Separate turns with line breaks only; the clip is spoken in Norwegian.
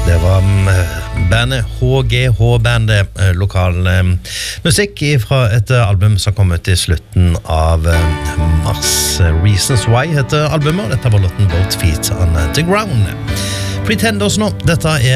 Det var bandet HGH-bandet, lokal musikk fra et album som kom ut i slutten av mars. Reasons Why heter albumet, og dette var låten Both Feet on the Ground. Pretenders nå, dette